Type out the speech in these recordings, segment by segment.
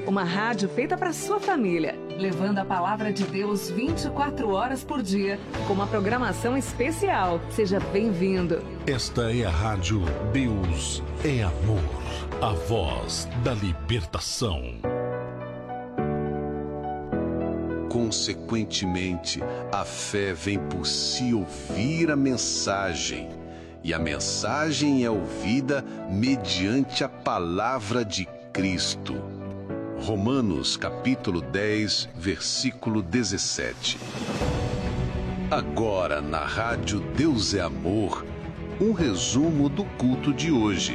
uma rádio feita para sua família, levando a palavra de Deus 24 horas por dia, com uma programação especial. Seja bem-vindo. Esta é a Rádio Deus é Amor, a voz da libertação. Consequentemente, a fé vem por se ouvir a mensagem, e a mensagem é ouvida mediante a palavra de Cristo. Romanos capítulo 10, versículo 17. Agora, na Rádio Deus é Amor, um resumo do culto de hoje.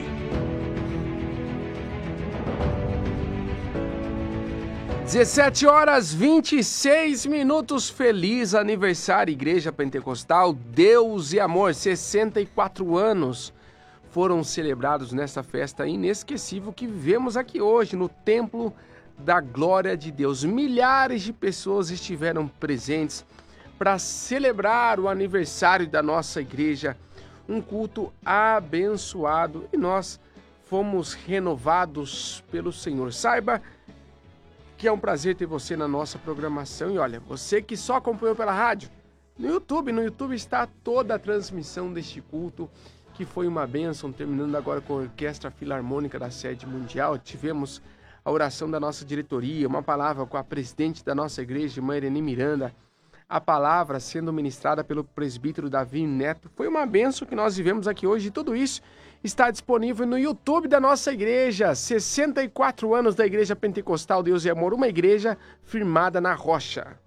(17h26). Feliz aniversário, Igreja Pentecostal Deus e Amor. 64 anos foram celebrados nessa festa inesquecível que vivemos aqui hoje no Templo da Glória de Deus. Milhares de pessoas estiveram presentes para celebrar o aniversário da nossa igreja. Um culto abençoado e nós fomos renovados pelo Senhor. Saiba que é um prazer ter você na nossa programação. E olha, você que só acompanhou pela rádio, no YouTube está toda a transmissão deste culto, que foi uma bênção, terminando agora com a Orquestra Filarmônica da Sede Mundial. Tivemos a oração da nossa diretoria, uma palavra com a presidente da nossa igreja, irmã Irene Miranda, a palavra sendo ministrada pelo presbítero Davi Neto. Foi uma bênção que nós vivemos aqui hoje, e tudo isso está disponível no YouTube da nossa igreja. 64 anos da Igreja Pentecostal Deus e Amor, uma igreja firmada na rocha.